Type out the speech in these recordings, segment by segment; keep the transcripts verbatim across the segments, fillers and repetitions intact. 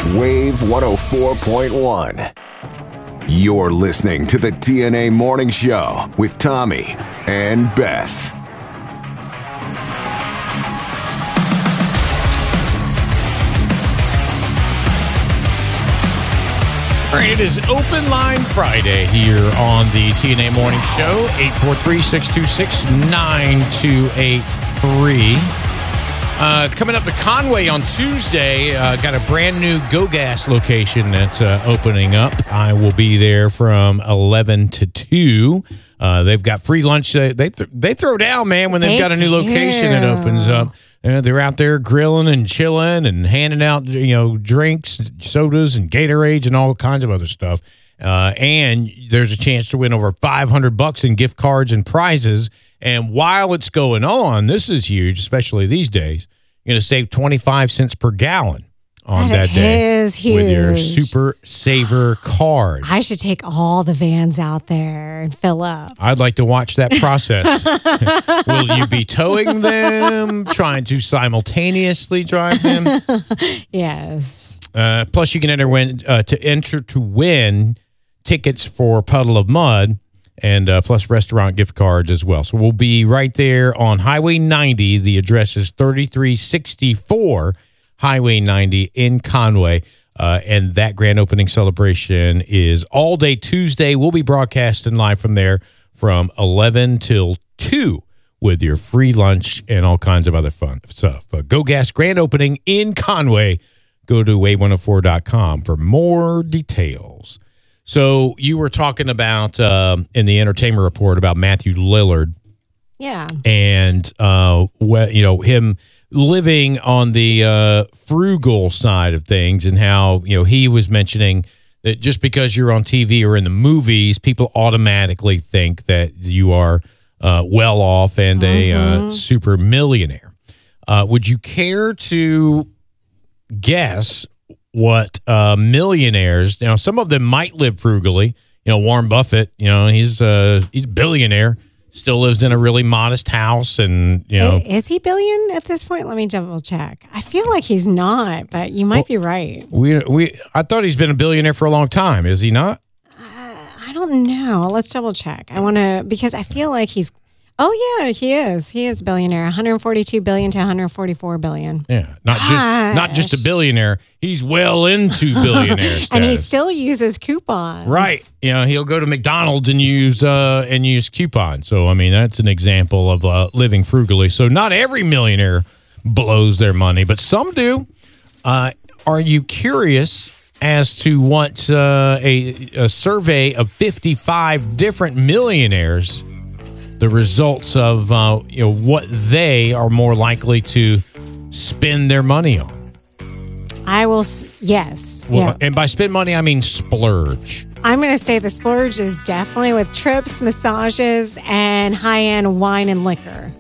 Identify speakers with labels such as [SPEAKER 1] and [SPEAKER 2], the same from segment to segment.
[SPEAKER 1] Wave one oh four point one. You're listening to the T N A Morning Show with Tommy and Beth.
[SPEAKER 2] All right, it is Open Line Friday here on the T N A Morning Show. eight four three, six two six, nine two eight three. Uh, coming up to Conway on Tuesday, uh, got a brand new Go Gas location that's uh, opening up. I will be there from eleven to two. Uh, they've got free lunch. They they, th- they throw down, man, when they've
[SPEAKER 3] they
[SPEAKER 2] got a new location that opens up. Uh, they're out there grilling and chilling and handing out, you know, drinks, sodas, and Gatorades and all kinds of other stuff. Uh, and there's a chance to win over five hundred bucks in gift cards and prizes. And while it's going on, this is huge, especially these days. You're going to save twenty-five cents per gallon on that,
[SPEAKER 3] that
[SPEAKER 2] day
[SPEAKER 3] is huge.
[SPEAKER 2] with your Super Saver card.
[SPEAKER 3] I should take all the vans out there and fill up.
[SPEAKER 2] I'd like to watch that process. Will you be towing them, trying to simultaneously drive them?
[SPEAKER 3] Yes.
[SPEAKER 2] Uh, plus, you can enter win, uh, to enter to win tickets for Puddle of Mud and uh, plus restaurant gift cards as well. So we'll be right there on Highway ninety. The address is thirty-three sixty-four Highway ninety in Conway. Uh, and that grand opening celebration is all day Tuesday. We'll be broadcasting live from there from eleven till two with your free lunch and all kinds of other fun stuff. Uh, Go Gas grand opening in Conway. Go to wave one oh four dot com for more details. So you were talking about um, in the entertainment report about Matthew Lillard.
[SPEAKER 3] Yeah.
[SPEAKER 2] And, uh, wh- you know, him living on the uh, frugal side of things and how, you know, he was mentioning that just because you're on T V or in the movies, people automatically think that you are uh, well off and mm-hmm. a uh, super millionaire. Uh, would you care to guess what uh, millionaires, you know, some of them might live frugally. You know, Warren Buffett, you know, he's uh, he's a billionaire, still lives in a really modest house, and you know,
[SPEAKER 3] is he billion at this point? Let me double check. I feel like he's not, but you might well, be right.
[SPEAKER 2] We we I thought he's been a billionaire for a long time. Is he not?
[SPEAKER 3] Uh, I don't know. Let's double check. I want to because I feel like he's. Oh yeah, he is. He is a billionaire. one hundred forty-two billion to one hundred forty-four billion.
[SPEAKER 2] Yeah, not just not just a billionaire. He's well into billionaire status.
[SPEAKER 3] And he still uses coupons.
[SPEAKER 2] Right. You know, he'll go to McDonald's and use uh, and use coupons. So I mean, that's an example of uh, living frugally. So not every millionaire blows their money, but some do. Uh, are you curious as to what uh, a, a survey of fifty-five different millionaires? The results of uh, you know what they are more likely to spend their money on.
[SPEAKER 3] I will, yes.
[SPEAKER 2] Well,
[SPEAKER 3] yeah.
[SPEAKER 2] And by spend money, I mean splurge.
[SPEAKER 3] I'm going to say the splurge is definitely with trips, massages, and high-end wine and liquor.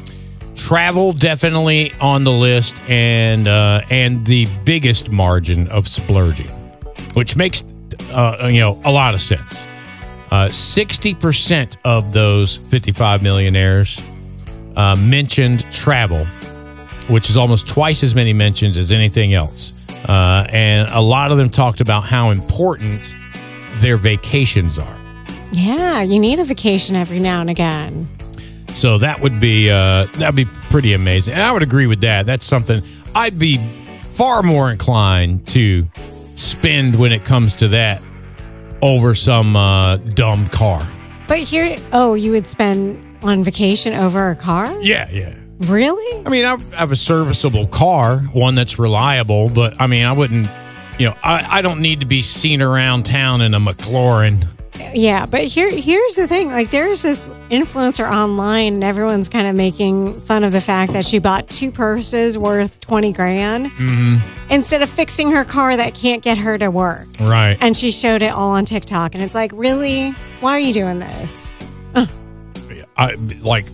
[SPEAKER 2] Travel definitely on the list, and uh, and the biggest margin of splurging, which makes uh, you know a lot of sense. Uh, sixty percent of those fifty-five millionaires uh, mentioned travel, which is almost twice as many mentions as anything else. Uh, and a lot of them talked about how important their vacations are.
[SPEAKER 3] Yeah, you need a vacation every now and again.
[SPEAKER 2] So that would be uh, that would be pretty amazing. And I would agree with that. That's something I'd be far more inclined to spend when it comes to that over some uh, dumb car.
[SPEAKER 3] But here, oh, you would spend on vacation over a car?
[SPEAKER 2] Yeah, yeah.
[SPEAKER 3] Really?
[SPEAKER 2] I mean, I have a serviceable car, one that's reliable, but I mean, I wouldn't, you know, I, I don't need to be seen around town in a McLaren.
[SPEAKER 3] Yeah, but here, here's the thing. Like, there's this influencer online, and everyone's kind of making fun of the fact that she bought two purses worth twenty grand
[SPEAKER 2] mm-hmm.
[SPEAKER 3] instead of fixing her car that can't get her to work.
[SPEAKER 2] Right.
[SPEAKER 3] And she showed it all on TikTok, and it's like, really? Why are you doing this? Uh.
[SPEAKER 2] I, like,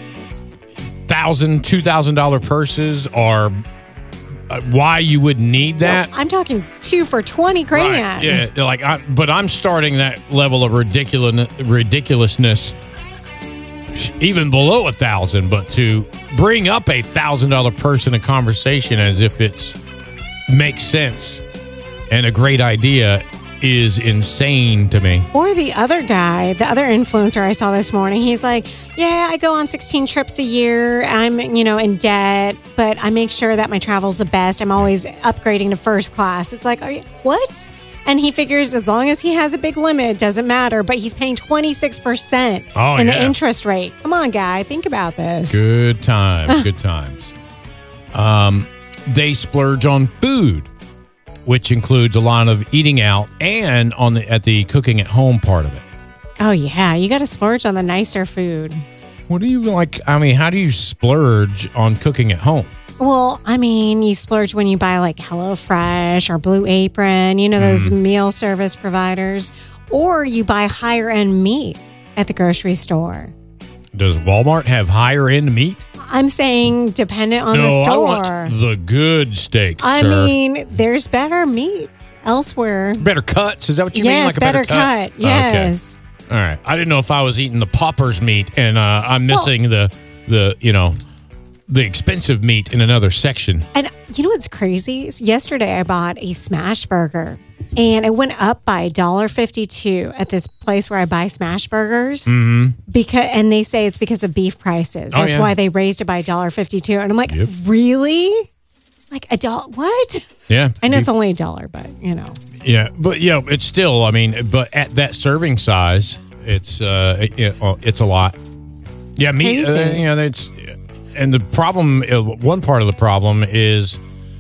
[SPEAKER 2] thousand, two thousand dollar purses are uh, why you would need that.
[SPEAKER 3] No, I'm talking two for twenty grand.
[SPEAKER 2] Right. Yeah, like, I, but I'm starting that level of ridiculous ridiculousness even below a thousand. But to bring up a thousand dollar purse in a conversation as if it's makes sense and a great idea is insane to me.
[SPEAKER 3] Or the other guy, the other influencer I saw this morning, he's like, yeah, I go on sixteen trips a year. I'm, you know, in debt, but I make sure that my travel's the best. I'm always upgrading to first class. It's like, are you, what? And he figures as long as he has a big limit, it doesn't matter. But he's paying twenty-six percent
[SPEAKER 2] oh,
[SPEAKER 3] in
[SPEAKER 2] yeah.
[SPEAKER 3] the interest rate. Come on, guy. Think about this.
[SPEAKER 2] Good times. Good times. Um, they splurge on food, which includes a lot of eating out and on the at the cooking at home part of it.
[SPEAKER 3] Oh, yeah. You got to splurge on the nicer food.
[SPEAKER 2] What do you like? I mean, how do you splurge on cooking at home?
[SPEAKER 3] Well, I mean, you splurge when you buy like HelloFresh or Blue Apron, you know, those mm. meal service providers, or you buy higher end meat at the grocery store.
[SPEAKER 2] Does Walmart have higher end meat?
[SPEAKER 3] I'm saying dependent on
[SPEAKER 2] no,
[SPEAKER 3] the store.
[SPEAKER 2] I want the good steaks,
[SPEAKER 3] I
[SPEAKER 2] sir.
[SPEAKER 3] mean, there's better meat elsewhere.
[SPEAKER 2] Better cuts? Is that what you
[SPEAKER 3] yes,
[SPEAKER 2] mean? Like a
[SPEAKER 3] better,
[SPEAKER 2] better cut?
[SPEAKER 3] cut. Yes.
[SPEAKER 2] Okay. All right. I didn't know if I was eating the Paupers meat and uh, I'm missing well, the, the, you know, the expensive meat in another section.
[SPEAKER 3] And you know what's crazy? Yesterday I bought a smash burger and it went up by one dollar fifty-two at this place where I buy smash burgers.
[SPEAKER 2] Mm-hmm.
[SPEAKER 3] Because and they say it's because of beef prices. That's
[SPEAKER 2] oh, yeah.
[SPEAKER 3] why they raised it by one dollar fifty-two. And I'm like,
[SPEAKER 2] yep.
[SPEAKER 3] really? Like a dollar? What?
[SPEAKER 2] Yeah.
[SPEAKER 3] I know
[SPEAKER 2] beef.
[SPEAKER 3] it's only a dollar, but you know.
[SPEAKER 2] Yeah, but yeah, it's still, I mean, but at that serving size, it's uh, it, it's a lot.
[SPEAKER 3] It's
[SPEAKER 2] yeah, meat, uh, you know, it's, and the problem, one part of the problem is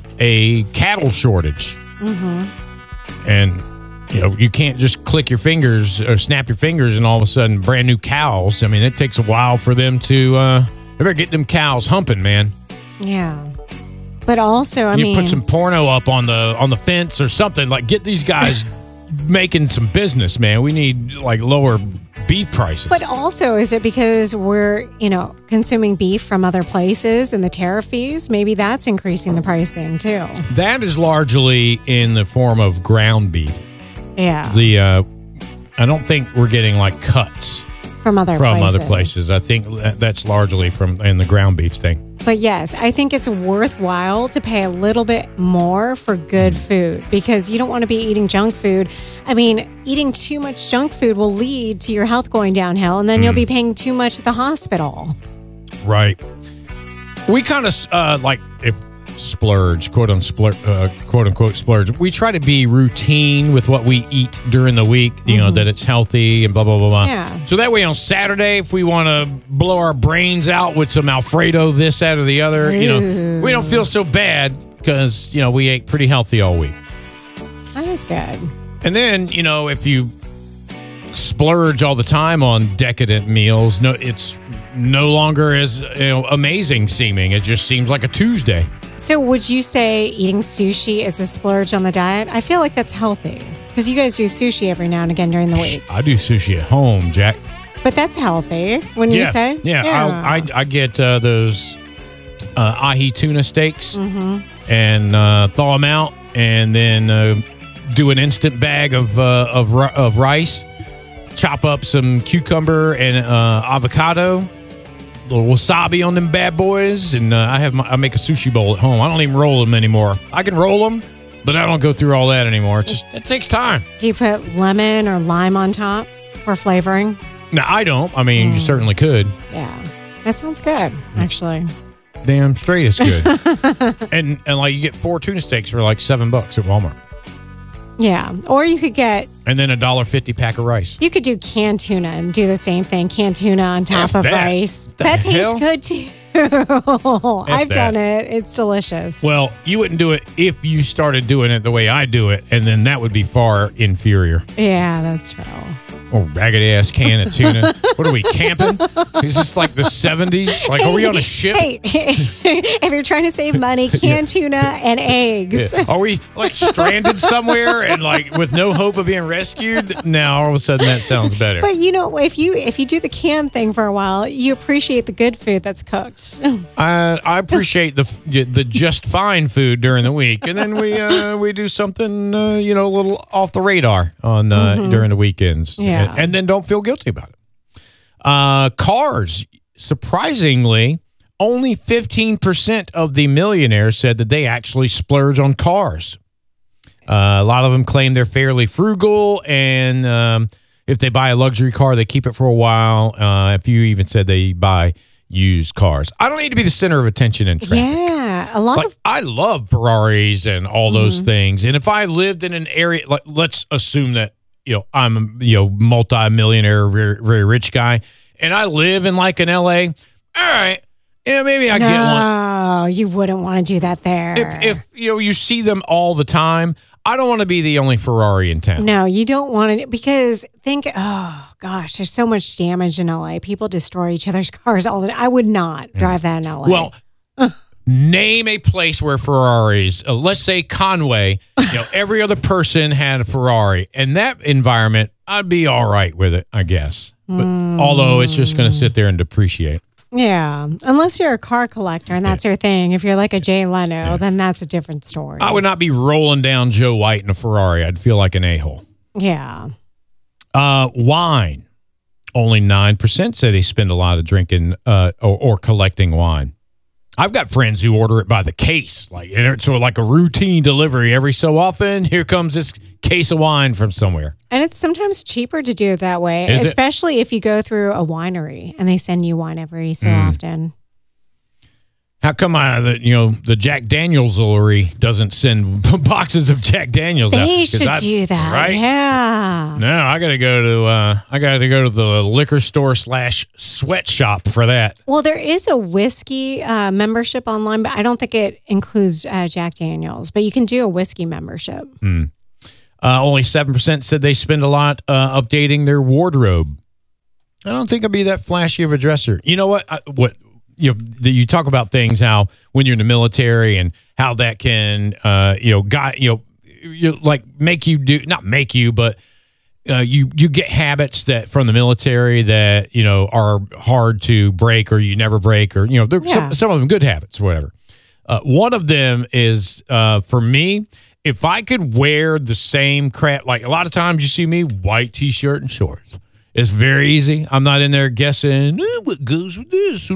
[SPEAKER 2] a cattle shortage. Mm-hmm. And, you know, you can't just click your fingers or snap your fingers and all of a sudden brand new cows. I mean, it takes a while for them to, uh, ever get them cows humping, man.
[SPEAKER 3] Yeah. But also, I
[SPEAKER 2] you
[SPEAKER 3] mean,
[SPEAKER 2] put some porno up on the on the fence or something. Like, get these guys making some business, man. We need like lower beef prices.
[SPEAKER 3] But also, is it because we're, you know, consuming beef from other places and the tariff fees? Maybe that's increasing the pricing too.
[SPEAKER 2] That is largely in the form of ground beef.
[SPEAKER 3] Yeah.
[SPEAKER 2] The uh, I don't think we're getting like cuts
[SPEAKER 3] from other
[SPEAKER 2] from
[SPEAKER 3] places.
[SPEAKER 2] other places. I think that's largely from in the ground beef thing.
[SPEAKER 3] But yes, I think it's worthwhile to pay a little bit more for good food because you don't want to be eating junk food. I mean, eating too much junk food will lead to your health going downhill, and then mm. you'll be paying too much at the hospital.
[SPEAKER 2] Right. We kind of uh, like if splurge, quote unquote, uh, quote unquote splurge. We try to be routine with what we eat during the week. You mm-hmm. know that it's healthy and blah blah blah blah.
[SPEAKER 3] Yeah.
[SPEAKER 2] So that way on Saturday, if we want to blow our brains out with some Alfredo, this, that, or the other, Ooh. you know, we don't feel so bad because you know we ate pretty healthy all week.
[SPEAKER 3] That is good.
[SPEAKER 2] And then you know if you splurge all the time on decadent meals, no, it's no longer as you know, amazing seeming. It just seems like a Tuesday.
[SPEAKER 3] So would you say eating sushi is a splurge on the diet? I feel like that's healthy because you guys do sushi every now and again during the week.
[SPEAKER 2] I do sushi at home, Jack.
[SPEAKER 3] But that's healthy, wouldn't
[SPEAKER 2] yeah,
[SPEAKER 3] you say?
[SPEAKER 2] Yeah,
[SPEAKER 3] yeah.
[SPEAKER 2] I, I, I get uh, those uh, ahi tuna steaks
[SPEAKER 3] mm-hmm.
[SPEAKER 2] and uh, thaw them out and then uh, do an instant bag of, uh, of, of rice, chop up some cucumber and uh, avocado, little wasabi on them bad boys, and uh, I have my, I make a sushi bowl at home. I don't even roll them anymore. I can roll them, but I don't go through all that anymore. It just it takes time.
[SPEAKER 3] Do you put lemon or lime on top for flavoring?
[SPEAKER 2] No, I don't. I mean, mm. you certainly could.
[SPEAKER 3] Yeah, that sounds good, actually.
[SPEAKER 2] Damn straight, it's good. and and like you get four tuna steaks for like seven bucks at Walmart.
[SPEAKER 3] Yeah, or you could get
[SPEAKER 2] and then a dollar fifty pack of rice.
[SPEAKER 3] You could do canned tuna and do the same thing. Canned tuna on top F of
[SPEAKER 2] that.
[SPEAKER 3] rice.
[SPEAKER 2] The
[SPEAKER 3] that
[SPEAKER 2] hell?
[SPEAKER 3] tastes good too. I've
[SPEAKER 2] that.
[SPEAKER 3] done it. It's delicious.
[SPEAKER 2] Well, you wouldn't do it if you started doing it the way I do it, and then that would be far inferior.
[SPEAKER 3] Yeah, that's true.
[SPEAKER 2] Oh, raggedy ass can of tuna. What are we, camping? Is this like the seventies? Like, are we on a ship?
[SPEAKER 3] Hey, if you're trying to save money, canned tuna and eggs.
[SPEAKER 2] Yeah. Are we like stranded somewhere and like with no hope of being rescued? Now all of a sudden that sounds better.
[SPEAKER 3] But you know, if you if you do the canned thing for a while, you appreciate the good food that's cooked.
[SPEAKER 2] I I appreciate the the just fine food during the week, and then we uh, we do something uh, you know a little off the radar on uh, mm-hmm. during the weekends.
[SPEAKER 3] Yeah.
[SPEAKER 2] And, and then don't feel guilty about it. Uh, cars, surprisingly, only fifteen percent of the millionaires said that they actually splurge on cars. Uh, a lot of them claim they're fairly frugal, and um, if they buy a luxury car, they keep it for a while. Uh, a few even said they buy used cars. I don't need to be the center of attention in traffic.
[SPEAKER 3] Yeah, a lot
[SPEAKER 2] Like,
[SPEAKER 3] of
[SPEAKER 2] I love Ferraris and all those
[SPEAKER 3] Mm-hmm.
[SPEAKER 2] things. And if I lived in an area, like let's assume that you know I'm a you know multi-millionaire, very, very rich guy, and I live in like an L A. All right, yeah, maybe I
[SPEAKER 3] no,
[SPEAKER 2] get one.
[SPEAKER 3] you wouldn't want to do that there.
[SPEAKER 2] If, if you know you see them all the time, I don't want to be the only Ferrari in town.
[SPEAKER 3] No, you don't want to, because think, oh gosh, there's so much damage in L A. People destroy each other's cars all the time. I would not drive that in L A.
[SPEAKER 2] Well, name a place where Ferraris, uh, let's say Conway, you know, every other person had a Ferrari. In that environment, I'd be all right with it, I guess. But although it's just going to sit there and depreciate.
[SPEAKER 3] yeah, unless you're a car collector and that's your thing. If you're like a Jay Leno, then that's a different story.
[SPEAKER 2] I would not be rolling down Joe White in a Ferrari. I'd feel like an a-hole.
[SPEAKER 3] yeah.
[SPEAKER 2] Uh, wine. Only nine percent say they spend a lot of drinking uh, or, or collecting wine. I've got friends who order it by the case, like and it's sort of like a routine delivery. Every so often, here comes this case of wine from somewhere.
[SPEAKER 3] And it's sometimes cheaper to do it that way,
[SPEAKER 2] Is it?
[SPEAKER 3] especially if you go through a winery and they send you wine every so
[SPEAKER 2] Mm.
[SPEAKER 3] often.
[SPEAKER 2] How come I, the, you know, the Jack Daniels-lery doesn't send boxes of Jack Daniels out?
[SPEAKER 3] They
[SPEAKER 2] 'Cause
[SPEAKER 3] should
[SPEAKER 2] I-
[SPEAKER 3] do that.
[SPEAKER 2] right?
[SPEAKER 3] Yeah.
[SPEAKER 2] No, I got to go to uh, I got to go to the liquor store slash sweatshop for that.
[SPEAKER 3] Well, there is a whiskey uh, membership online, but I don't think it includes uh, Jack Daniels. But you can do a whiskey membership.
[SPEAKER 2] Uh, only seven percent said they spend a lot uh, updating their wardrobe. I don't think I'd be that flashy of a dresser. You know what? I, what you know, the, you talk about things how when you're in the military and how that can uh, you know, guy, you know, you like make you do not make you, but uh, you you get habits that from the military that you know are hard to break or you never break or you know there's
[SPEAKER 3] Yeah.
[SPEAKER 2] some, some of them good habits or whatever. Uh, one of them is uh, for me. If I could wear the same crap, like a lot of times you see me white t-shirt and shorts. It's very easy. I'm not in there guessing eh, what goes with this.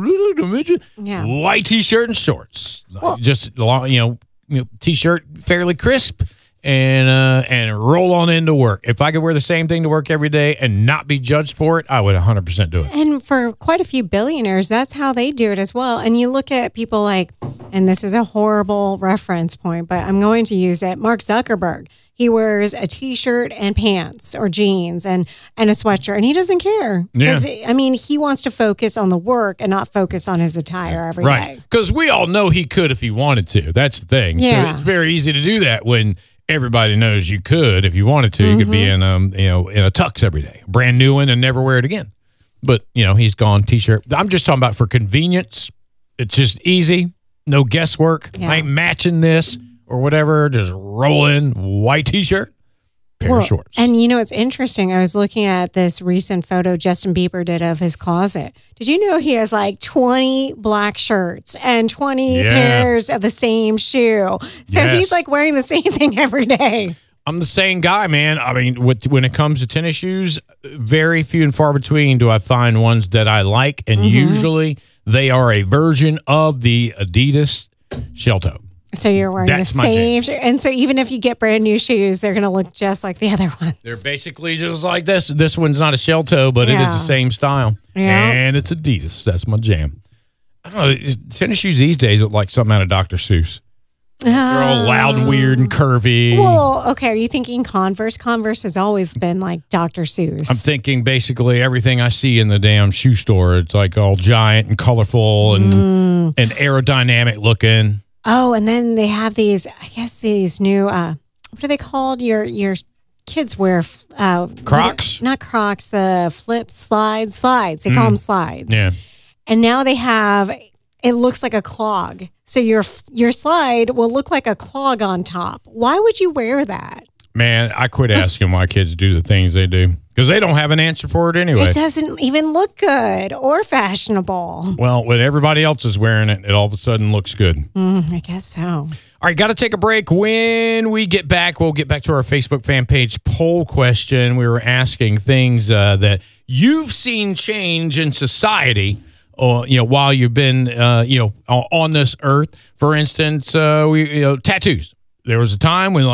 [SPEAKER 3] Yeah.
[SPEAKER 2] White t-shirt and shorts.
[SPEAKER 3] Well-
[SPEAKER 2] Just long, you know, you know, t-shirt fairly crisp and uh, and roll on into work. If I could wear the same thing to work every day and not be judged for it, I would one hundred percent do it.
[SPEAKER 3] And for quite a few billionaires, that's how they do it as well. And you look at people like, and this is a horrible reference point, but I'm going to use it. Mark Zuckerberg. He wears a t-shirt and pants or jeans and, and a sweatshirt, and he doesn't care.
[SPEAKER 2] Yeah.
[SPEAKER 3] 'Cause, I mean, he wants to focus on the work and not focus on his attire every day.
[SPEAKER 2] Right. Because we all know he could if he wanted to. That's the thing.
[SPEAKER 3] Yeah.
[SPEAKER 2] So it's very easy to do that when everybody knows you could if you wanted to. You could be in um you know in a tux every day, brand new one, and never wear it again. But you know he's gone t-shirt. I'm just talking about for convenience. It's just easy, no guesswork.
[SPEAKER 3] Yeah.
[SPEAKER 2] I ain't matching this or whatever. Just roll in white t-shirt, pair
[SPEAKER 3] Well,
[SPEAKER 2] of shorts.
[SPEAKER 3] And you know, it's interesting. I was looking at this recent photo Justin Bieber did of his closet. Did you know he has like twenty black shirts and twenty
[SPEAKER 2] Yeah.
[SPEAKER 3] pairs of the same shoe? So
[SPEAKER 2] Yes.
[SPEAKER 3] he's like wearing the same thing every day.
[SPEAKER 2] I'm the same guy, man. I mean, with, when it comes to tennis shoes, very few and far between do I find ones that I like, and
[SPEAKER 3] Mm-hmm.
[SPEAKER 2] usually they are a version of the Adidas shell toe.
[SPEAKER 3] So you're wearing
[SPEAKER 2] That's
[SPEAKER 3] the
[SPEAKER 2] my
[SPEAKER 3] same shoe. And so even if you get brand new shoes, they're going to look just like the other ones.
[SPEAKER 2] They're basically just like this. This one's not a shell toe, but it
[SPEAKER 3] Yeah.
[SPEAKER 2] is the same style,
[SPEAKER 3] Yeah.
[SPEAKER 2] and it's Adidas. That's my jam. I don't know. Tennis shoes these days look like something out of Doctor Seuss. They're all loud and weird and curvy.
[SPEAKER 3] Well, okay. Are you thinking Converse? Converse has always been like Doctor Seuss.
[SPEAKER 2] I'm thinking basically everything I see in the damn shoe store. It's like all giant and colorful and
[SPEAKER 3] Mm.
[SPEAKER 2] and aerodynamic looking.
[SPEAKER 3] Oh, and then they have these, I guess these new, uh, what are they called? Your your kids wear uh,
[SPEAKER 2] Crocs?
[SPEAKER 3] Not Crocs, the flip slides, slides. They call them slides.
[SPEAKER 2] Yeah.
[SPEAKER 3] And now they have, it looks like a clog. So your your slide will look like a clog on top. Why would you wear that?
[SPEAKER 2] Man, I quit asking why kids do the things they do because they don't have an answer for it anyway.
[SPEAKER 3] It doesn't even look good or fashionable.
[SPEAKER 2] Well, when everybody else is wearing it, it all of a sudden looks good.
[SPEAKER 3] Mm, I guess so.
[SPEAKER 2] All right, got to take a break. When we get back, we'll get back to our Facebook fan page poll question. We were asking things uh, that you've seen change in society, or you know, while you've been uh, you know on this earth. For instance, uh, we you know tattoos. There was a time when like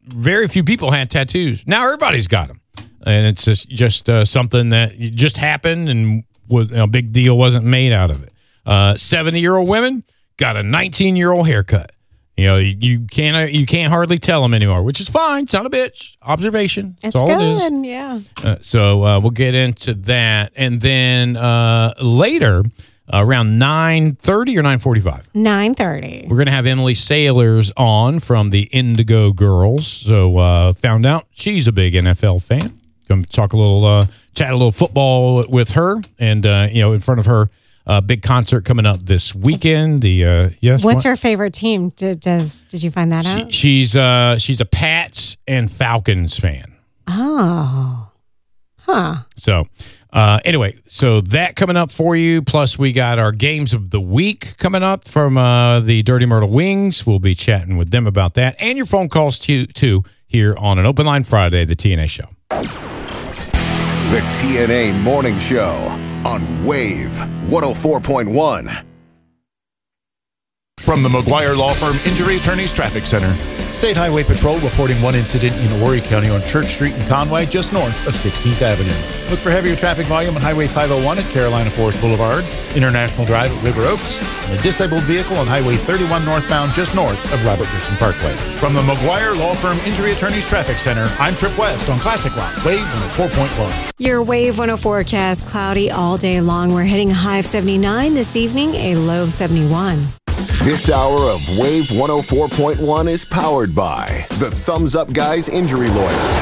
[SPEAKER 2] very few people had tattoos. Now everybody's got them. And it's just, just uh, something that just happened and was, a big deal wasn't made out of it. Uh, seventy-year-old women got a nineteen-year-old haircut. You know, you, you can't you can't hardly tell them anymore, which is fine. It's not a bitch. Observation. That's
[SPEAKER 3] it's
[SPEAKER 2] all
[SPEAKER 3] good,
[SPEAKER 2] it is.
[SPEAKER 3] yeah.
[SPEAKER 2] Uh, so uh, we'll get into that. And then uh, later, uh, around nine thirty or nine forty-five?
[SPEAKER 3] nine thirty.
[SPEAKER 2] We're going to have Emily Sailors on from the Indigo Girls. So uh, found out she's a big N F L fan. Come talk a little, uh, chat a little football with her, and uh, you know, in front of her, uh, big concert coming up this weekend. The uh, yes,
[SPEAKER 3] what's
[SPEAKER 2] what?
[SPEAKER 3] her favorite team? Did, does did you find that
[SPEAKER 2] she,
[SPEAKER 3] out?
[SPEAKER 2] She's uh, she's a Pats and Falcons fan.
[SPEAKER 3] Oh, huh.
[SPEAKER 2] So uh, anyway, so that coming up for you. Plus, we got our games of the week coming up from uh, the Dirty Myrtle Wings. We'll be chatting with them about that, and your phone calls too, too here on an Open Line Friday, the T N A Show.
[SPEAKER 1] The T N A Morning Show on Wave one oh four point one.
[SPEAKER 4] From the McGuire Law Firm Injury Attorneys Traffic Center. State Highway Patrol reporting one incident in Horry County on Church Street in Conway, just north of sixteenth Avenue. Look for heavier traffic volume on Highway five oh one at Carolina Forest Boulevard, International Drive at River Oaks, and a disabled vehicle on Highway thirty-one northbound just north of Robert Grissom Parkway. From the McGuire Law Firm Injury Attorneys Traffic Center, I'm Trip West on Classic Rock, Wave one oh four point one.
[SPEAKER 3] Your Wave one oh forecast, cloudy all day long. We're hitting a high of seventy-nine this evening, a low of seventy-one.
[SPEAKER 1] This hour of Wave one oh four point one is powered by the Thumbs Up Guys Injury Lawyers.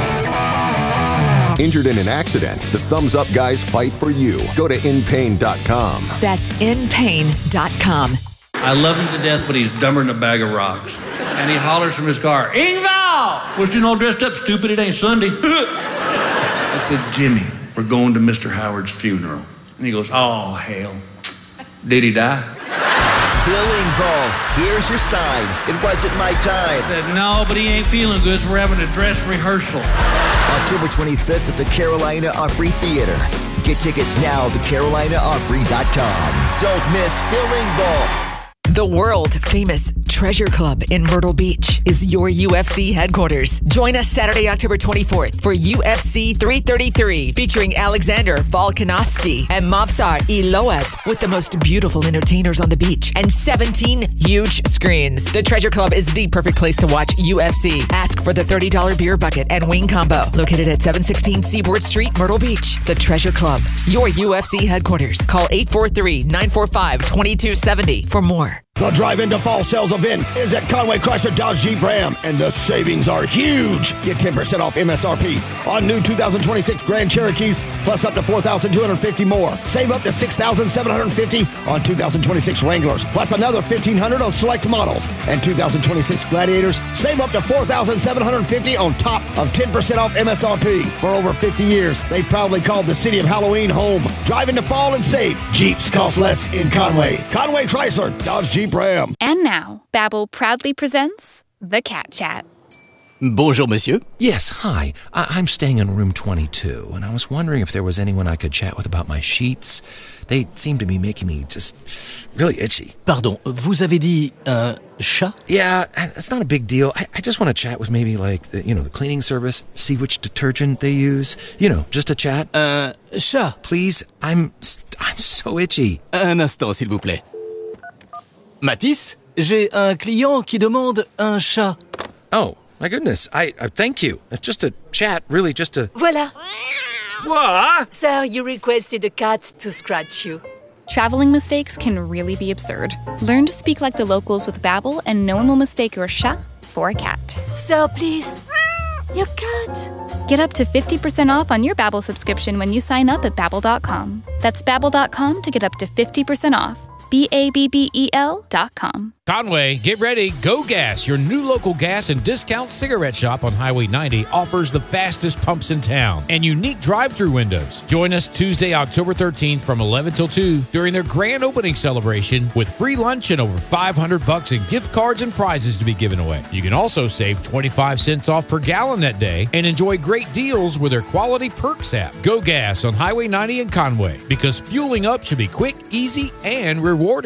[SPEAKER 1] Injured in an accident, the Thumbs Up Guys fight for you. Go to in pain dot com.
[SPEAKER 5] That's in pain dot com.
[SPEAKER 6] I love him to death, but he's dumber than a bag of rocks. And he hollers from his car, Ingval! What's you all dressed up, stupid? It ain't Sunday. I said, Jimmy, we're going to Mister Howard's funeral. And he goes, oh, hell. Did he die?
[SPEAKER 7] Bill Engvall, here's your sign. It wasn't my time.
[SPEAKER 6] I said, no, but he ain't feeling good, so we're having a dress rehearsal.
[SPEAKER 7] October twenty-fifth at the Carolina Opry Theater. Get tickets now to carolina opry dot com. Don't miss Bill Engvall.
[SPEAKER 5] The world-famous Treasure Club in Myrtle Beach is your U F C headquarters. Join us Saturday, October twenty-fourth for U F C three thirty-three featuring Alexander Volkanovski and Movsar Iloev with the most beautiful entertainers on the beach and seventeen huge screens. The Treasure Club is the perfect place to watch U F C. Ask for the thirty dollars beer bucket and wing combo. Located at seven sixteen Seaboard Street, Myrtle Beach. The Treasure Club, your U F C headquarters. Call eight four three, nine four five, two two seven zero for more.
[SPEAKER 8] The drive-in fall sales event is at Conway Chrysler Dodge Jeep Ram, and the savings are huge. Get ten percent off M S R P on new two thousand twenty-six Grand Cherokees, plus up to four thousand two hundred fifty dollars more. Save up to six thousand seven hundred fifty dollars on two thousand twenty-six Wranglers, plus another fifteen hundred dollars on select models. And two thousand twenty-six Gladiators, save up to four thousand seven hundred fifty dollars on top of ten percent off M S R P. For over fifty years, they've proudly called the city of Halloween home. Drive into fall and save. Jeeps cost less in Conway. Conway Chrysler Dodge Jeep Ram.
[SPEAKER 9] And now, Babbel proudly presents The Cat Chat.
[SPEAKER 10] Bonjour, monsieur.
[SPEAKER 11] Yes, hi. I- I'm staying in room twenty-two, and I was wondering if there was anyone I could chat with about my sheets. They seem to be making me just really itchy.
[SPEAKER 10] Pardon, vous avez dit un chat?
[SPEAKER 11] Yeah, it's not a big deal. I, I just want to chat with maybe, like, the, you know, the cleaning service, see which detergent they use. You know, just a chat.
[SPEAKER 10] Un chat.
[SPEAKER 11] Please, I'm, I'm so itchy.
[SPEAKER 10] Un instant, s'il vous plaît. Mathis, j'ai un client qui demande un chat.
[SPEAKER 11] Oh, my goodness. I, I thank you. It's just a chat, really, just a...
[SPEAKER 12] Voilà.
[SPEAKER 11] What?
[SPEAKER 12] Sir, you requested a cat to scratch you.
[SPEAKER 9] Traveling mistakes can really be absurd. Learn to speak like the locals with Babbel, and no one will mistake your chat for a cat.
[SPEAKER 12] Sir, please. Your cat.
[SPEAKER 9] Get up to fifty percent off on your Babbel subscription when you sign up at babbel dot com. That's babbel dot com to get up to fifty percent off. B A B B E L dot com.
[SPEAKER 2] Conway, get ready. Go Gas, your new local gas and discount cigarette shop on Highway ninety, offers the fastest pumps in town and unique drive-through windows. Join us Tuesday, October thirteenth from eleven till two during their grand opening celebration with free lunch and over five hundred bucks in gift cards and prizes to be given away. You can also save twenty-five cents off per gallon that day and enjoy great deals with their Quality Perks app. Go Gas on Highway ninety in Conway, because fueling up should be quick, easy, and rewarding.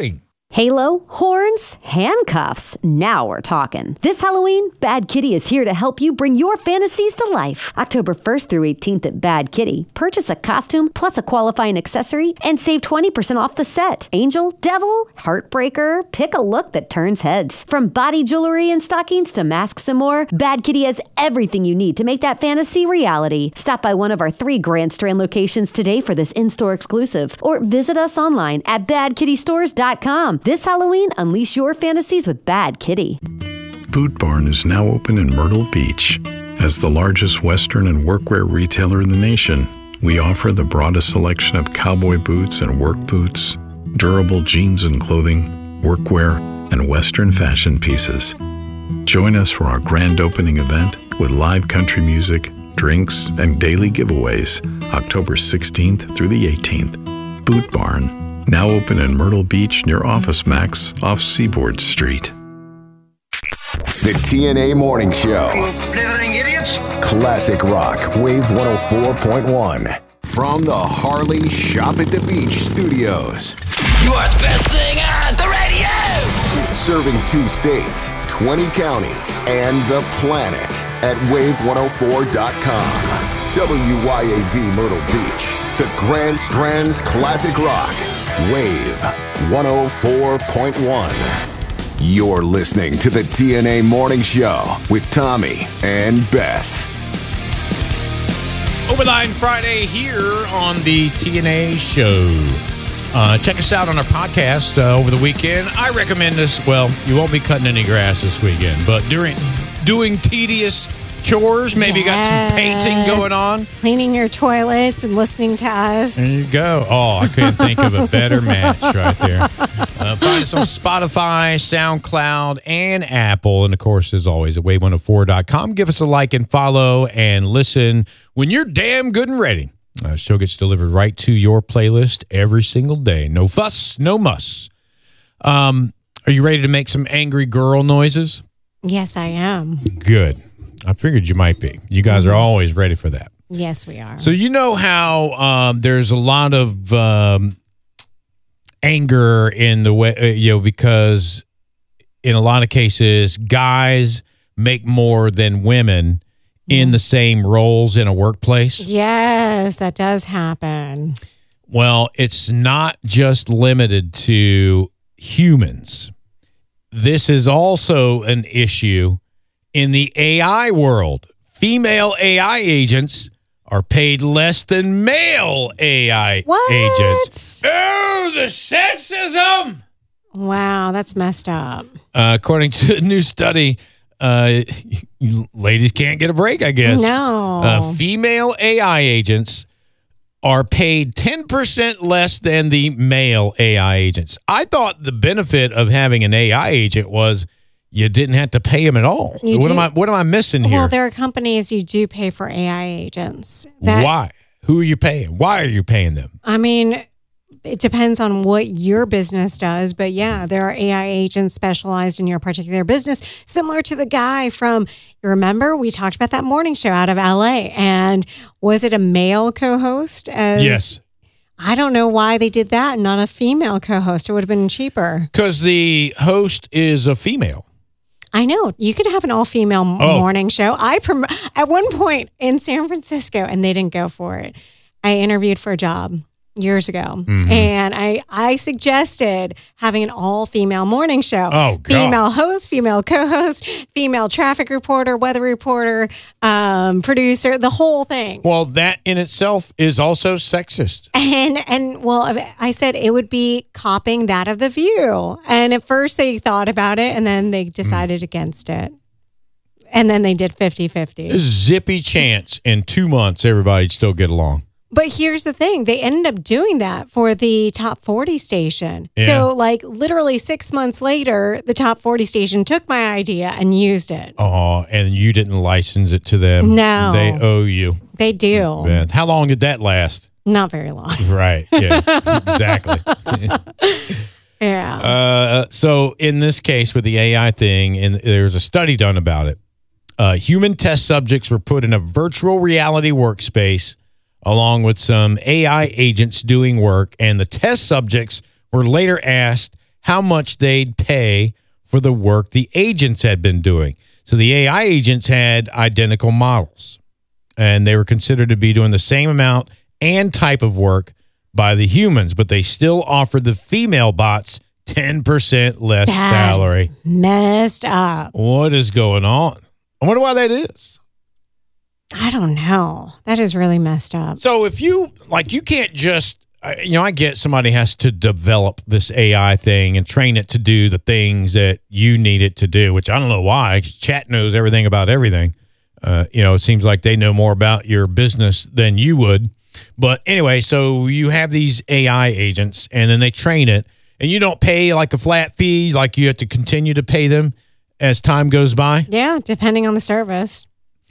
[SPEAKER 13] Halo, horns, handcuffs. Now we're talking. This Halloween, Bad Kitty is here to help you bring your fantasies to life. October first through eighteenth at Bad Kitty. Purchase a costume plus a qualifying accessory and save twenty percent off the set. Angel, devil, heartbreaker, pick a look that turns heads. From body jewelry and stockings to masks and more, Bad Kitty has everything you need to make that fantasy reality. Stop by one of our three Grand Strand locations today for this in-store exclusive, or visit us online at bad kitty stores dot com. This Halloween, unleash your fantasies with Bad Kitty.
[SPEAKER 14] Boot Barn is now open in Myrtle Beach. As the largest Western and workwear retailer in the nation, we offer the broadest selection of cowboy boots and work boots, durable jeans and clothing, workwear, and Western fashion pieces. Join us for our grand opening event with live country music, drinks, and daily giveaways, October sixteenth through the eighteenth. Boot Barn, now open in Myrtle Beach near Office Max off Seaboard Street.
[SPEAKER 1] The T N A Morning Show.
[SPEAKER 15] Blithering idiots.
[SPEAKER 1] Classic Rock, Wave one oh four point one. From the Harley Shop at the Beach studios.
[SPEAKER 15] You are the best thing on the radio.
[SPEAKER 1] Serving two states, twenty counties, and the planet at wave one oh four dot com. W Y A V Myrtle Beach. The Grand Strand's Classic Rock. Wave one oh four point one. You're listening to the T N A Morning Show with Tommy and Beth.
[SPEAKER 2] Overline Friday here on the T N A Show. Uh, check us out on our podcast uh, over the weekend. I recommend this. Well, you won't be cutting any grass this weekend, but during doing tedious chores, maybe
[SPEAKER 3] yes.
[SPEAKER 2] got some painting going on.
[SPEAKER 3] Cleaning your toilets and listening to us.
[SPEAKER 2] There you go. Oh, I couldn't think of a better match right there. Uh, find us on Spotify, SoundCloud, and Apple. And, of course, as always, at wave one oh four dot com. Give us a like and follow and listen when you're damn good and ready. Uh, show gets delivered right to your playlist every single day. No fuss, no muss. Um, are you ready to make some angry girl noises?
[SPEAKER 3] Yes, I am.
[SPEAKER 2] Good. I figured you might be. You guys are always ready for that.
[SPEAKER 3] Yes, we are.
[SPEAKER 2] So you know how um, there's a lot of um, anger in the way, uh, you know, because in a lot of cases, guys make more than women in the same roles in a workplace.
[SPEAKER 3] Yes, that does happen.
[SPEAKER 2] Well, it's not just limited to humans. This is also an issue in the A I world. Female A I agents are paid less than male A I
[SPEAKER 3] what?
[SPEAKER 2] agents. Oh, the sexism!
[SPEAKER 3] Wow, that's messed up.
[SPEAKER 2] Uh, according to a new study, uh, ladies can't get a break, I guess.
[SPEAKER 3] No.
[SPEAKER 2] Uh, female A I agents are paid ten percent less than the male A I agents. I thought the benefit of having an A I agent was you didn't have to pay him at all.
[SPEAKER 3] You
[SPEAKER 2] what
[SPEAKER 3] do.
[SPEAKER 2] am I what am I missing here?
[SPEAKER 3] Well, there are companies you do pay for A I agents. That,
[SPEAKER 2] Why? Who are you paying? Why are you paying them?
[SPEAKER 3] I mean, it depends on what your business does, but yeah, there are A I agents specialized in your particular business, similar to the guy from, you remember, we talked about that morning show out of L A, and was it a male co-host? As,
[SPEAKER 2] yes.
[SPEAKER 3] I don't know why they did that and not a female co-host. It would have been cheaper.
[SPEAKER 2] Because the host is a female.
[SPEAKER 3] I know. You could have an all-female
[SPEAKER 2] Oh.
[SPEAKER 3] morning show. I prom- At one point in San Francisco, and they didn't go for it, I interviewed for a job years ago.
[SPEAKER 2] Mhm.
[SPEAKER 3] And I, I suggested having an all-female morning show.
[SPEAKER 2] Oh, God.
[SPEAKER 3] Female host, female co-host, female traffic reporter, weather reporter, um, producer, the whole thing.
[SPEAKER 2] Well, that in itself is also sexist.
[SPEAKER 3] And, and well, I said it would be copying that of The View. And at first they thought about it, and then they decided mm. against it. And then they did fifty-fifty.
[SPEAKER 2] Zippy chance in two months everybody'd still get along.
[SPEAKER 3] But here's the thing. They ended up doing that for the Top forty station.
[SPEAKER 2] Yeah.
[SPEAKER 3] So, like, literally six months later, the Top forty station took my idea and used it.
[SPEAKER 2] Oh, and you didn't license it to them.
[SPEAKER 3] No.
[SPEAKER 2] They owe you.
[SPEAKER 3] They do.
[SPEAKER 2] Beth, how long did that last?
[SPEAKER 3] Not very long.
[SPEAKER 2] Right. Yeah, exactly.
[SPEAKER 3] Yeah.
[SPEAKER 2] Uh, so in this case with the A I thing, and there was a study done about it, uh, human test subjects were put in a virtual reality workspace along with some A I agents doing work, and the test subjects were later asked how much they'd pay for the work the agents had been doing. So the A I agents had identical models, and they were considered to be doing the same amount and type of work by the humans, but they still offered the female bots ten percent less
[SPEAKER 3] That's
[SPEAKER 2] salary.
[SPEAKER 3] Messed up.
[SPEAKER 2] What is going on? I wonder why that is.
[SPEAKER 3] I don't know. That is really messed up.
[SPEAKER 2] So if you, like, you can't just, you know, I get somebody has to develop this A I thing and train it to do the things that you need it to do, which I don't know why. Chat knows everything about everything. Uh, you know, it seems like they know more about your business than you would. But anyway, so you have these A I agents, and then they train it, and you don't pay like a flat fee, like you have to continue to pay them as time goes by.
[SPEAKER 3] Yeah, depending on the service.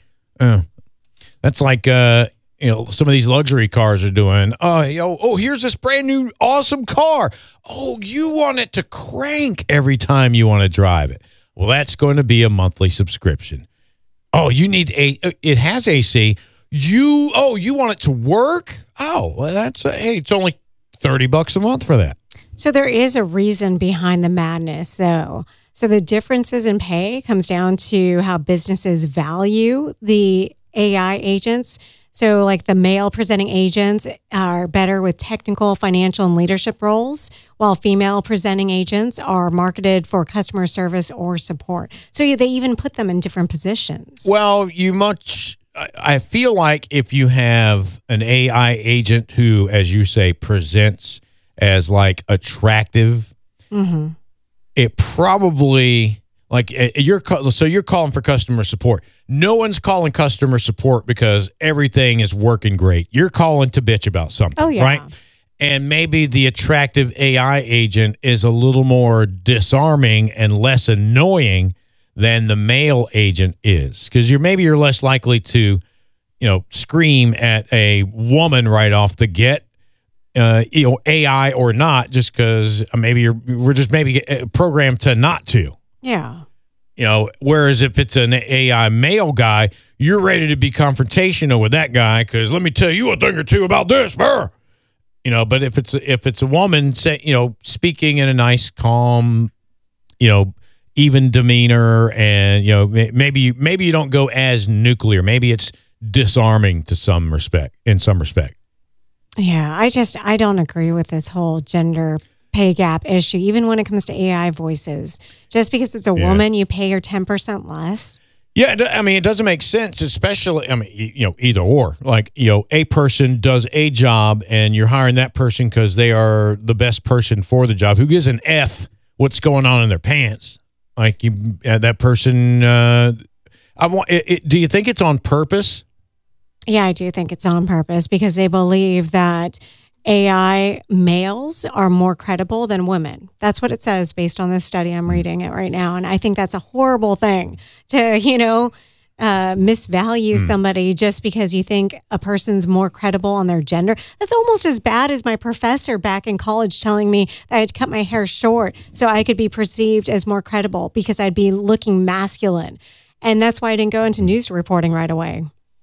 [SPEAKER 2] Uh, that's like, uh, you know, some of these luxury cars are doing. Oh, yo, oh, here's this brand new awesome car. Oh, you want it to crank every time you want to drive it. Well, that's going to be a monthly subscription. Oh, you need a, it has A C. You, oh, you want it to work? Oh, well, that's, a, hey, it's only thirty bucks a month for that.
[SPEAKER 3] So there is a reason behind the madness, though. So the differences in pay comes down to how businesses value the A I agents. So like the male presenting agents are better with technical, financial, and leadership roles, while female presenting agents are marketed for customer service or support. So they even put them in different positions.
[SPEAKER 2] Well, you much... I feel like if you have an A I agent who, as you say, presents as like attractive,
[SPEAKER 3] mm-hmm.
[SPEAKER 2] it probably like you're so you're calling for customer support. No one's calling customer support because everything is working great. You're calling to bitch about something,
[SPEAKER 3] oh, yeah.
[SPEAKER 2] right? And maybe the attractive A I agent is a little more disarming and less annoying than the male agent is, because you're maybe you're less likely to, you know, scream at a woman right off the get, uh, you know, A I or not, just because maybe you're we're just maybe programmed to not to.
[SPEAKER 3] Yeah.
[SPEAKER 2] You know, whereas if it's an A I male guy, you're ready to be confrontational with that guy because let me tell you a thing or two about this, brr. You know, but if it's if it's a woman, say, you know, speaking in a nice, calm, you know, even demeanor, and you know maybe maybe you don't go as nuclear. Maybe it's disarming to some respect. In some respect,
[SPEAKER 3] yeah. I just I don't agree with this whole gender pay gap issue. Even when it comes to A I voices, just because it's a
[SPEAKER 2] yeah.
[SPEAKER 3] woman, you pay her ten percent less.
[SPEAKER 2] Yeah, I mean it doesn't make sense. Especially, I mean, you know, either or. Like, you know, a person does a job, and you're hiring that person because they are the best person for the job. Who gives an F what's going on in their pants? Like you, uh, that person. Uh, I want. It, it, do you think it's on purpose?
[SPEAKER 3] Yeah, I do think it's on purpose because they believe that A I males are more credible than women. That's what it says based on this study. I'm reading it right now, and I think that's a horrible thing to, you know, uh, misvalue mm. somebody just because you think a person's more credible on their gender. That's almost as bad as my professor back in college telling me that I had to cut my hair short so I could be perceived as more credible because I'd be looking masculine. And that's why I didn't go into news reporting right away.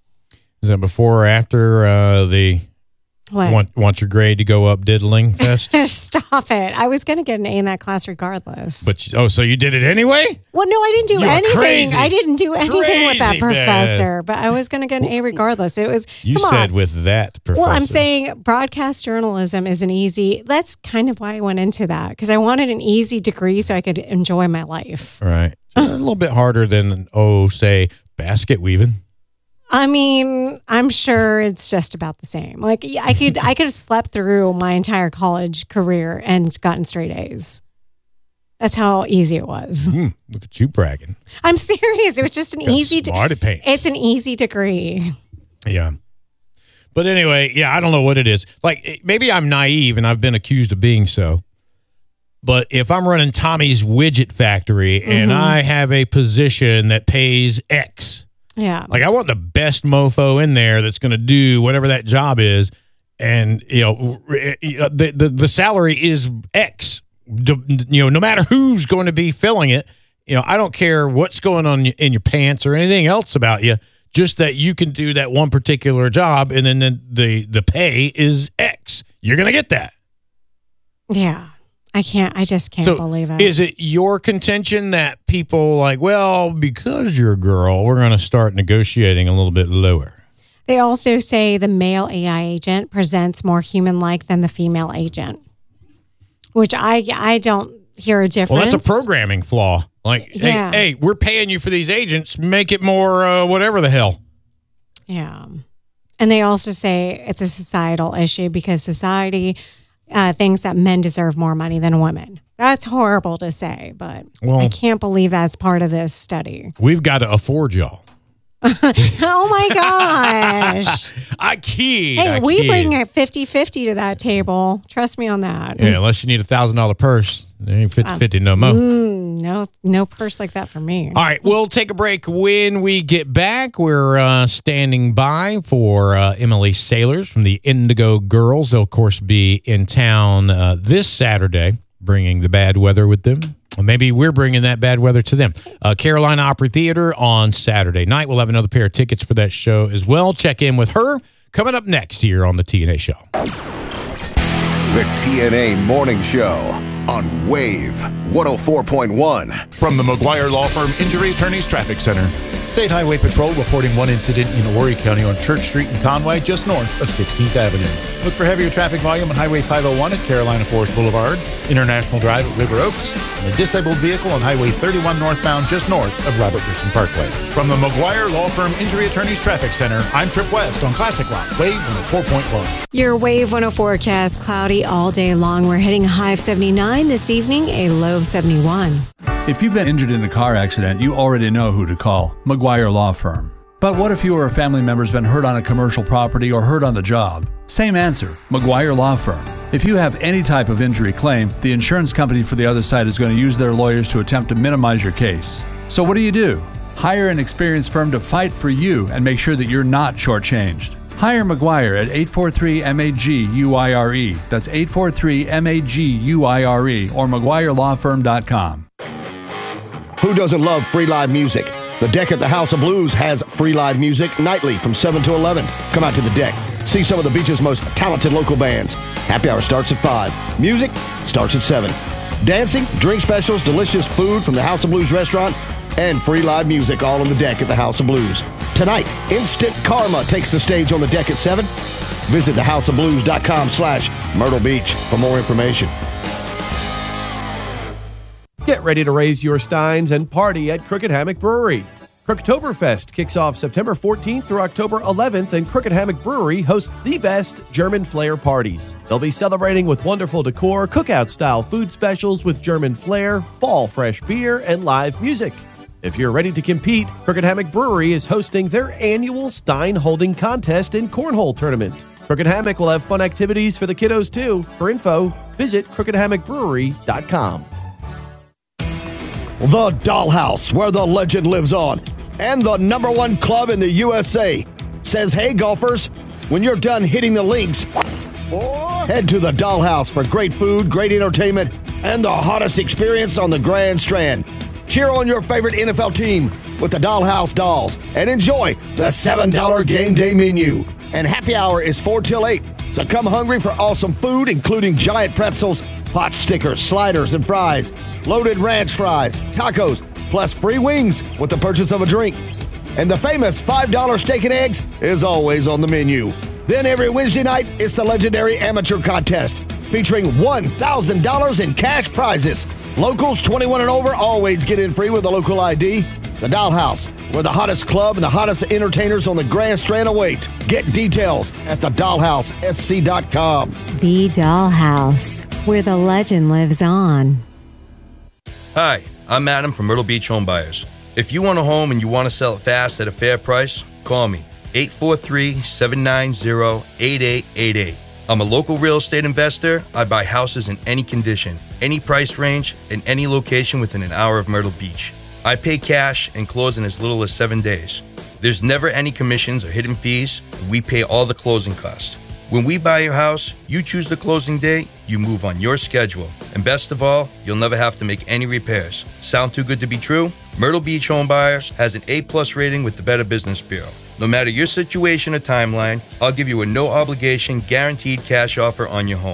[SPEAKER 2] Is that before or after uh, the
[SPEAKER 3] What?
[SPEAKER 2] Want, want your grade to go up diddling fest?
[SPEAKER 3] Stop it. I was going to get an A in that class regardless.
[SPEAKER 2] But, oh, so you did it anyway?
[SPEAKER 3] Well, no, I didn't do
[SPEAKER 2] You're
[SPEAKER 3] anything.
[SPEAKER 2] crazy.
[SPEAKER 3] I didn't do anything
[SPEAKER 2] Crazy,
[SPEAKER 3] with that professor,
[SPEAKER 2] man.
[SPEAKER 3] but I was going to get an A regardless. It was,
[SPEAKER 2] You
[SPEAKER 3] come
[SPEAKER 2] said
[SPEAKER 3] on.
[SPEAKER 2] with that professor.
[SPEAKER 3] Well, I'm saying broadcast journalism is an easy, that's kind of why I went into that, because I wanted an easy degree so I could enjoy my life.
[SPEAKER 2] Right. So a little bit harder than, oh, say, basket weaving.
[SPEAKER 3] I mean, I'm sure it's just about the same. Like I could, I could have slept through my entire college career and gotten straight A's. That's how easy it was.
[SPEAKER 2] Mm, look at you bragging.
[SPEAKER 3] I'm serious. It was just an
[SPEAKER 2] Got
[SPEAKER 3] easy. De-
[SPEAKER 2] smarty pants.
[SPEAKER 3] it's an easy degree.
[SPEAKER 2] Yeah. But anyway, yeah, I don't know what it is. Like maybe I'm naive and I've been accused of being so. But if I'm running Tommy's Widget Factory mm-hmm. and I have a position that pays X.
[SPEAKER 3] Yeah.
[SPEAKER 2] Like I want the best mofo in there that's going to do whatever that job is. And, you know, the, the, the salary is X, you know, no matter who's going to be filling it. You know, I don't care what's going on in your pants or anything else about you, just that you can do that one particular job. And then the, the, the pay is X. You're going to get that.
[SPEAKER 3] Yeah. I can't. I just can't
[SPEAKER 2] so
[SPEAKER 3] believe it.
[SPEAKER 2] Is it your contention that people like, well, because you're a girl, we're going to start negotiating a little bit lower?
[SPEAKER 3] They also say the male A I agent presents more human-like than the female agent, which I I don't hear a difference.
[SPEAKER 2] Well, that's a programming flaw. Like,
[SPEAKER 3] Yeah.
[SPEAKER 2] hey, hey, we're paying you for these agents. Make it more uh, whatever the hell.
[SPEAKER 3] Yeah. And they also say it's a societal issue because society uh, thinks that men deserve more money than women. That's horrible to say, but
[SPEAKER 2] Well-
[SPEAKER 3] I can't believe that's part of this study.
[SPEAKER 2] We've got to afford y'all.
[SPEAKER 3] Oh my gosh.
[SPEAKER 2] I kid.
[SPEAKER 3] Hey,
[SPEAKER 2] I
[SPEAKER 3] we
[SPEAKER 2] kid.
[SPEAKER 3] bring a fifty-fifty to that table. Trust me on that.
[SPEAKER 2] Yeah, unless you need a one thousand dollars purse. It ain't fifty-fifty no more.
[SPEAKER 3] Mm, no, no purse like that for me.
[SPEAKER 2] All right, we'll take a break. When we get back, we're uh, standing by for uh, Emily Sailors from the Indigo Girls. They'll, of course, be in town uh, this Saturday, bringing the bad weather with them. Or maybe we're bringing that bad weather to them. Uh, Carolina Opry Theater on Saturday night. We'll have another pair of tickets for that show as well. Check in with her coming up next here on the T N A Show.
[SPEAKER 1] The T N A Morning Show on Wave one oh four point one.
[SPEAKER 4] From the McGuire Law Firm Injury Attorneys Traffic Center. State Highway Patrol reporting one incident in Horry County on Church Street in Conway, just north of sixteenth Avenue. Look for heavier traffic volume on Highway five oh one at Carolina Forest Boulevard, International Drive at River Oaks, and a disabled vehicle on Highway thirty-one northbound just north of Robert Grissom Parkway. From the McGuire Law Firm Injury Attorneys Traffic Center, I'm Trip West on Classic Rock, Wave one oh four point one.
[SPEAKER 3] Your Wave one oh forecast, cloudy all day long. We're hitting a high of seventy-nine this evening, a low of seventy-one.
[SPEAKER 16] If you've been injured in a car accident, you already know who to call, McGuire Law Firm. But what if you or a family member's been hurt on a commercial property or hurt on the job? Same answer, McGuire Law Firm. If you have any type of injury claim, the insurance company for the other side is going to use their lawyers to attempt to minimize your case. So what do you do? Hire an experienced firm to fight for you and make sure that you're not shortchanged. Hire McGuire at eight four three M A G U I R E. That's eight four three M A G U I R E or McGuire Law Firm dot com.
[SPEAKER 8] Who doesn't love free live music? The Deck at the House of Blues has free live music nightly from seven to eleven. Come out to the Deck. See some of the beach's most talented local bands. Happy hour starts at five. Music starts at seven. Dancing, drink specials, delicious food from the House of Blues restaurant, and free live music all on the Deck at the House of Blues. Tonight, Instant Karma takes the stage on the Deck at seven. Visit the house of blues dot com slash Myrtle Beach for more information.
[SPEAKER 17] Get ready to raise your steins and party at Crooked Hammock Brewery. Crooktoberfest kicks off September fourteenth through October eleventh, and Crooked Hammock Brewery hosts the best German flair parties. They'll be celebrating with wonderful decor, cookout-style food specials with German flair, fall fresh beer, and live music. If you're ready to compete, Crooked Hammock Brewery is hosting their annual Stein Holding Contest and Cornhole Tournament. Crooked Hammock will have fun activities for the kiddos, too. For info, visit crooked hammock brewery dot com.
[SPEAKER 8] The Dollhouse, where the legend lives on, and the number one club in the U S A, says, hey, golfers, when you're done hitting the links, head to the Dollhouse for great food, great entertainment, and the hottest experience on the Grand Strand. Cheer on your favorite N F L team with the Dollhouse Dolls and enjoy the seven dollar game day menu. And happy hour is four till eight, so come hungry for awesome food, including giant pretzels, pot stickers, sliders, and fries, loaded ranch fries, tacos, plus free wings with the purchase of a drink. And the famous five dollar steak and eggs is always on the menu. Then every Wednesday night, it's the legendary amateur contest, featuring one thousand dollars in cash prizes. Locals twenty-one and over always get in free with a local I D. The Dollhouse, where the hottest club and the hottest entertainers on the Grand Strand await. Get details at the dollhouse s c dot com.
[SPEAKER 3] The Dollhouse, where the legend lives on.
[SPEAKER 18] Hi, I'm Adam from Myrtle Beach Home Buyers. If you want a home and you want to sell it fast at a fair price, call me, eight four three, seven nine zero, eight eight eight eight. I'm a local real estate investor. I buy houses in any condition, any price range, and any location within an hour of Myrtle Beach. I pay cash and close in as little as seven days. There's never any commissions or hidden fees. We pay all the closing costs. When we buy your house, you choose the closing date, you move on your schedule. And best of all, you'll never have to make any repairs. Sound too good to be true? Myrtle Beach Home Buyers has an A plus rating with the Better Business Bureau. No matter your situation or timeline, I'll give you a no obligation, guaranteed cash offer on your home.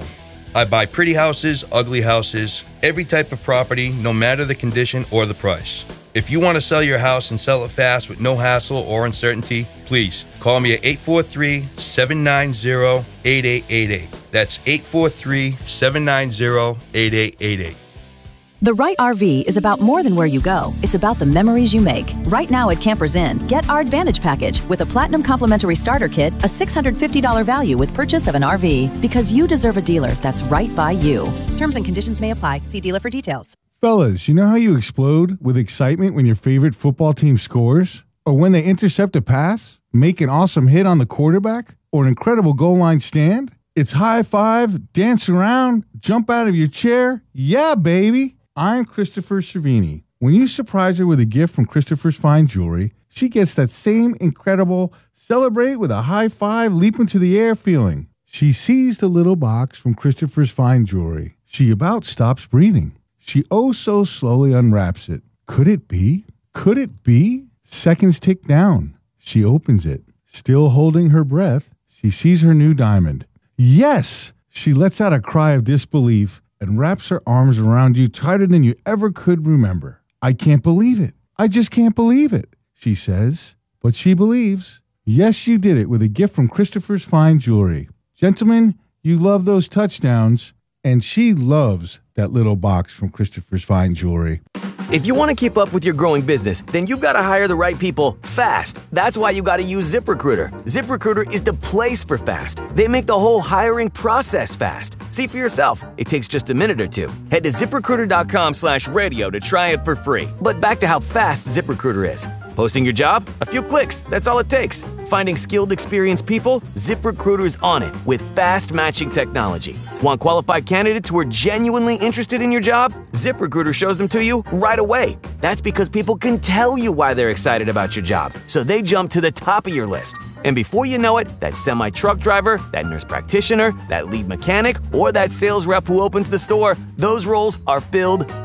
[SPEAKER 18] I buy pretty houses, ugly houses, every type of property, no matter the condition or the price. If you want to sell your house and sell it fast with no hassle or uncertainty, please call me at eight four three, seven nine zero, eight eight eight eight. That's eight four three, seven nine zero, eight eight eight eight.
[SPEAKER 19] The right R V is about more than where you go. It's about the memories you make. Right now at Campers Inn, get our Advantage Package with a Platinum Complimentary Starter Kit, a six hundred fifty dollars value with purchase of an R V. Because you deserve a dealer that's right by you. Terms and conditions may apply. See dealer for details.
[SPEAKER 20] Fellas, you know how you explode with excitement when your favorite football team scores? Or when they intercept a pass, make an awesome hit on the quarterback, or an incredible goal line stand? It's high five, dance around, jump out of your chair. Yeah, baby. I'm Christopher Cervini. When you surprise her with a gift from Christopher's Fine Jewelry, she gets that same incredible celebrate with a high five, leap into the air feeling. She sees the little box from Christopher's Fine Jewelry. She about stops breathing. She oh so slowly unwraps it. Could it be? Could it be? Seconds tick down. She opens it. Still holding her breath, she sees her new diamond. Yes! She lets out a cry of disbelief and wraps her arms around you tighter than you ever could remember. I can't believe it. I just can't believe it, she says. But she believes. Yes, you did it with a gift from Christopher's Fine Jewelry. Gentlemen, you love those touchdowns, and she loves that little box from Christopher's Fine Jewelry.
[SPEAKER 21] If you want to keep up with your growing business, then you've got to hire the right people fast. That's why you got to use ZipRecruiter. ZipRecruiter is the place for fast. They make the whole hiring process fast. See for yourself. It takes just a minute or two. Head to ZipRecruiter.com slash radio to try it for free. But back to how fast ZipRecruiter is. Posting your job? A few clicks. That's all it takes. Finding skilled, experienced people? ZipRecruiter's on it with fast matching technology. Want qualified candidates who are genuinely interested in your job? ZipRecruiter shows them to you right away. That's because people can tell you why they're excited about your job, so they jump to the top of your list. And before you know it, that semi-truck driver, that nurse practitioner, that lead mechanic, or that sales rep who opens the store, those roles are filled